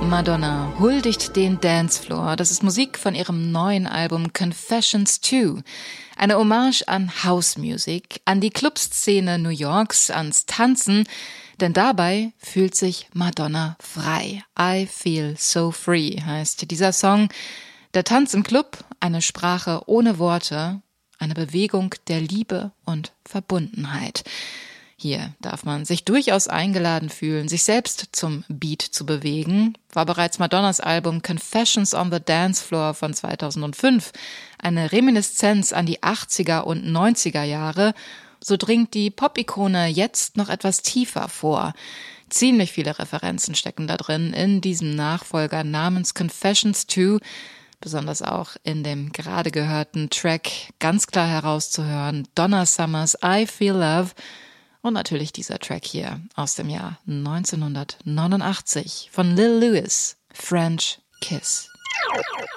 Madonna huldigt den Dancefloor. Das ist Musik von ihrem neuen Album Confessions 2. Eine Hommage an House Music, an die Clubszene New Yorks, ans Tanzen. Denn dabei fühlt sich Madonna frei. I feel so free heißt dieser Song. Der Tanz im Club, eine Sprache ohne Worte, eine Bewegung der Liebe und Verbundenheit. Hier darf man sich durchaus eingeladen fühlen, sich selbst zum Beat zu bewegen. War bereits Madonnas Album Confessions on the Dance Floor von 2005 eine Reminiszenz an die 80er und 90er Jahre. So dringt die Pop-Ikone jetzt noch etwas tiefer vor. Ziemlich viele Referenzen stecken da drin in diesem Nachfolger namens Confessions 2, besonders auch in dem gerade gehörten Track ganz klar herauszuhören, Donna Summers I Feel Love. Und natürlich dieser Track hier aus dem Jahr 1989 von Lil Louis, French Kiss.